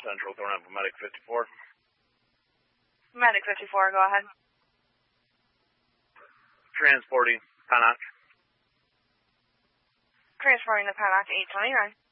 Central, Thornapple Medic 54. Medic 54, go ahead. Transporting Panache. Transporting the Panache 829.